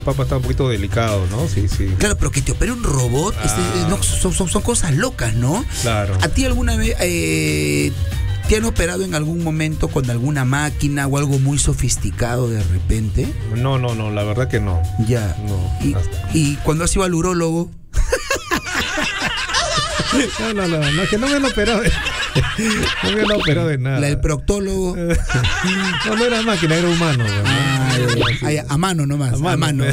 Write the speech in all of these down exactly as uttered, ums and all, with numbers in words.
Papá está un poquito delicado, ¿no? Sí, sí. Claro, pero que te opere un robot, Ah. este, no, son, son, son cosas locas, ¿no? Claro. ¿A ti alguna vez eh, te han operado en algún momento con alguna máquina o algo muy sofisticado de repente? No, no, no, la verdad que no. Ya. No, Y, hasta- y cuando has ido al urólogo, No, no, no, no, que no me lo operó de, no me lo operó de nada. la del proctólogo. No, no era máquina, era humano. ¿No? Ah, ya, ya. Ah, ya, a mano nomás, a mano. A mano.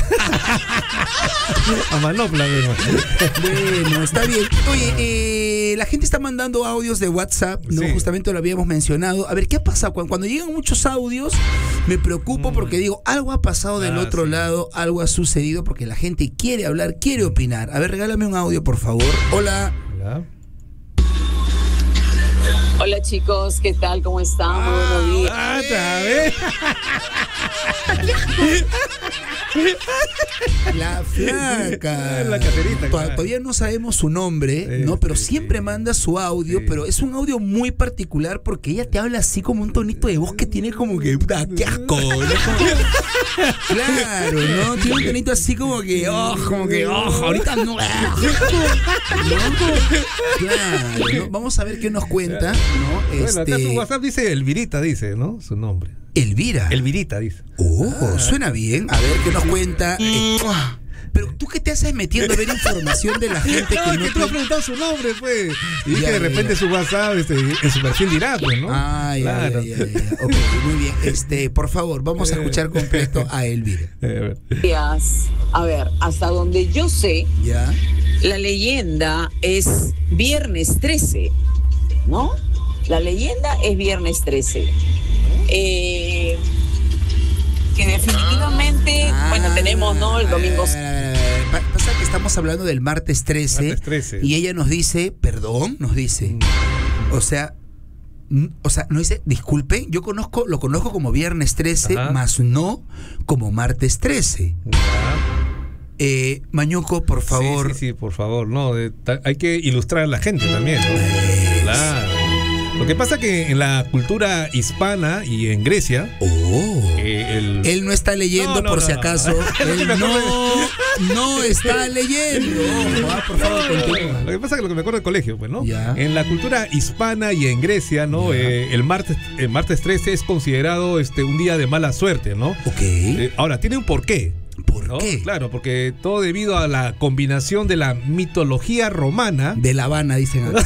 A manopla, pero. Bueno, está bien. Oye, eh, la gente está mandando audios de WhatsApp, ¿no? Sí. Justamente lo habíamos mencionado. A ver, ¿qué ha pasado? Cuando, cuando llegan muchos audios, me preocupo Mm. porque digo, algo ha pasado del Ah, otro sí. lado, algo ha sucedido porque la gente quiere hablar, quiere opinar. A ver, regálame un audio, por favor. Hola. ¿Ya? Hola chicos, ¿qué tal? ¿Cómo están? Muy buenos días. Ah, otra vez. La flaca. La Caterita, To- claro. Todavía no sabemos su nombre, Sí, ¿no? Pero sí, siempre sí. manda su audio, Sí. pero es un audio muy particular porque ella te habla así como un tonito de voz que tiene como que, puta, qué asco, ¿no? Como- claro, ¿no? Tiene un tonito así como que, oh, como que, oh, ahorita no. ¿No? Claro, ¿no? Vamos a ver qué nos cuenta, ¿no? Bueno, acá Este, tu WhatsApp dice Elvirita, dice, ¿no? Su nombre. Elvira. Elvirita, dice. Oh, suena bien. A ver qué nos cuenta. Eh, pero tú qué te haces metiendo a ver información de la gente No, que es no que tú has te... preguntado su nombre, pues. Y Ya, que de ya, repente ya. su WhatsApp, este, en su perfil dirá, pues, ¿no? Ah, ya, Claro. ya, ya, ya. Ok, muy bien. Este, por favor, vamos a escuchar completo a Elvira. Eh, a ver. días. A ver, hasta donde yo sé, ¿Ya? la leyenda es viernes trece, ¿no? La leyenda es viernes trece. Eh, que definitivamente, Ah, bueno, tenemos, ¿no? El domingo. eh, pa- Pasa que estamos hablando del martes trece, Martes trece. y ella nos dice, perdón, nos dice, o sea, n- o sea, no dice, disculpen, yo conozco, lo conozco como viernes trece, Ajá. más no como martes trece. Ya. Eh, Mañuco, por favor. Sí, sí, sí, por favor, no, de- ta- hay que ilustrar a la gente también, ¿no? Claro. Lo que pasa que en la cultura hispana y en Grecia, Oh. eh, el... Él no está leyendo, No, no, por no, si no. acaso. Él Me acuerdo no, no está leyendo. Ojo, ah, por favor, continúa. Lo que pasa es que lo que me acuerdo del colegio, pues, ¿no? Ya. En la cultura hispana y en Grecia, ¿no? Ya. Eh, el martes, el martes trece es considerado este un día de mala suerte, ¿no? Ok. Eh, ahora, tiene un porqué. ¿Por ¿no? qué? Claro, porque todo debido a la combinación de la mitología romana. De La Habana, dicen acá.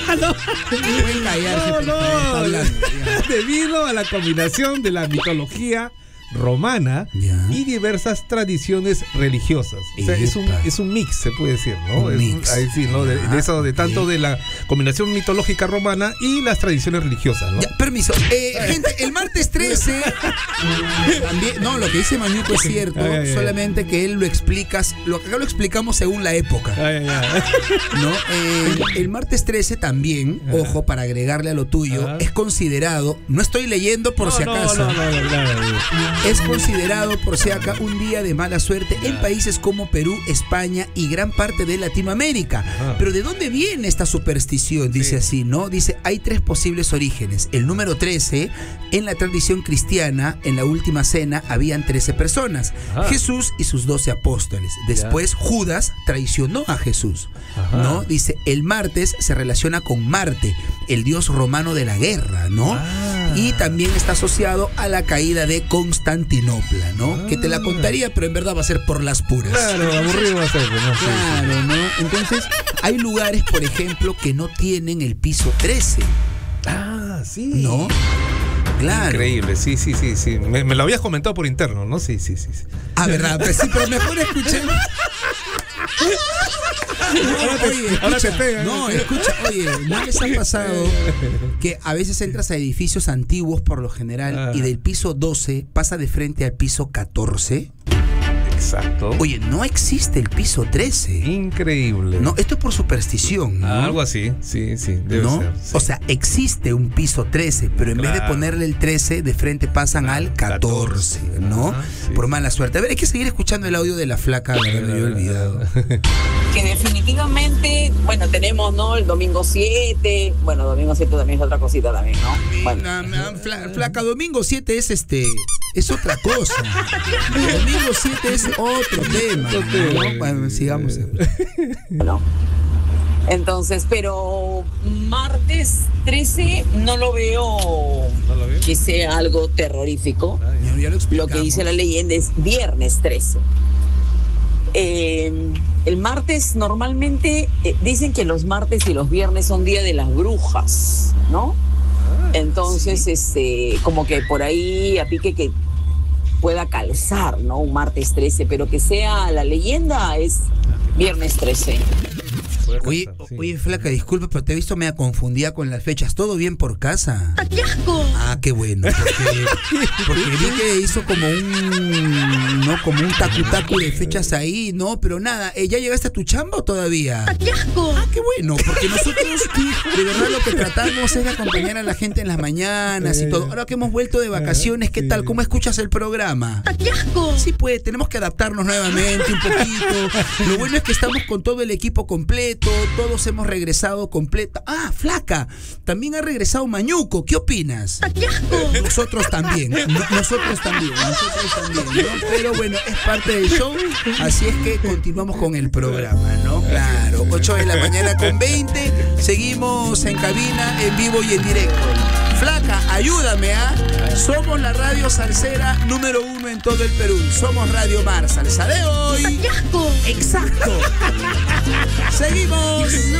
Pueden callarse, No, por no, favor, está hablando, ya. debido a la combinación de la mitología romana Ya. y diversas tradiciones religiosas. O sea, es un, Epa. es un mix, se puede decir, ¿no? Un Es mix. ahí sí, ¿no? De, de Ah, eso, de tanto ok. de la combinación mitológica romana y las tradiciones religiosas, ¿no? Ya, permiso. Eh, gente, el martes trece. También, no, lo que dice Mañuco es cierto. Ay, ay, ay. Solamente que él lo explicas. Lo acá lo explicamos según la época. Ay, ay, ay. ¿No? Eh, el martes trece también, Ajá. ojo, para agregarle a lo tuyo, Ajá. es considerado. No estoy leyendo por No, si no, acaso. no, no, no, claro. Es considerado por si acá un día de mala suerte en Ya. países como Perú, España y gran parte de Latinoamérica. Ajá. Pero ¿de dónde viene esta superstición? Dice Sí. así, ¿no? Dice, hay tres posibles orígenes. El número trece, en la tradición cristiana, en la última cena, habían trece personas. Ajá. Jesús y sus doce apóstoles. Después Judas traicionó a Jesús. Ajá. ¿No? Dice, el martes se relaciona con Marte, el dios romano de la guerra, ¿no? Ah. Y también está asociado a la caída de Constantinopla, ¿no? Ah. Que te la contaría, pero en verdad va a ser por las puras. Claro, aburrido va a ser, pues, ¿no? Sí, Claro, ¿no? Entonces, hay lugares, por ejemplo, que no tienen el piso trece, sí. Ah, sí. ¿no? Claro. Increíble, sí, sí, sí, sí. Me, me lo habías comentado por interno, ¿no? Sí, sí, sí. sí. Ah, ¿verdad? Pues sí, pero mejor escuchemos. Ahora te- Oye, ahora escucha, te pegan. no, escucha, oye, ¿no les ha pasado que a veces entras a edificios antiguos por lo general Ah. y del piso doce pasa de frente al piso catorce? Exacto. Oye, no existe el piso trece. Increíble. No, esto es por superstición, ¿no? Ah, algo así, sí, sí, debe ¿No? ser. sí. O sea, existe un piso trece, pero en vez de Claro. ponerle el trece, de frente pasan Claro, al catorce, catorce. ¿no? Ajá, sí. Por mala suerte. A ver, hay que seguir escuchando el audio de la flaca, la verdad, me había olvidado. Que definitivamente, bueno, tenemos, ¿no? El domingo siete. Bueno, domingo siete también es otra cosita también, ¿no? Bueno. Na- na- fla- Flaca, domingo siete es este. Es otra cosa. Domingo siete es otro tema. ¿no? Bueno, sigamos. No. Entonces, pero martes trece no lo veo ¿No lo veo? que sea algo terrorífico. Ya, ya lo Lo explicamos. que dice la leyenda es viernes trece. Eh, el martes normalmente eh, dicen que los martes y los viernes son día de las brujas, ¿no? Entonces, sí. este, como que por ahí a pique que pueda calzar, ¿no? Un martes trece, pero que sea la leyenda es viernes trece. Puede Oye, pasar, sí. oye, flaca, disculpa, pero te he visto media confundida con las fechas. ¿Todo bien por casa? ¡Qué asco! Ah, qué bueno, porque, porque vi que hizo como un, no, como un tacu-tacu de fechas ahí, ¿no? Pero nada, ¿eh, ¿ya llegaste a tu chamba o todavía? ¡Qué asco! Ah, qué bueno, porque nosotros de verdad lo que tratamos es de acompañar a la gente en las mañanas y todo. Ahora que hemos vuelto de vacaciones, ¿qué tal? ¿Cómo escuchas el programa? ¡Qué asco! Sí, pues, tenemos que adaptarnos nuevamente un poquito. Lo bueno es que estamos con todo el equipo completo, todos hemos regresado completo. Ah, flaca, también ha regresado Mañuco, ¿qué opinas? ¡Qué asco! Nosotros también, no- nosotros también, nosotros también, ¿no? Pero bueno, es parte del show, así es que continuamos con el programa, ¿no? Claro, ocho de la mañana con veinte, seguimos en cabina, en vivo y en directo. Flaca, ayúdame, ¿ah? Somos la radio salsera número uno en todo el Perú. Somos Radio Mar, salsa de hoy. ¡Qué asco! Exacto. Seguimos.